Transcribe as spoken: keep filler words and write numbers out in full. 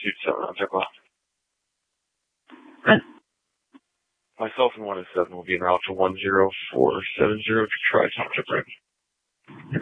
Pursuit seven on Jekyll. Right. Myself and one oh seven will be en route to one zero four seven zero to try Tom Jekyll.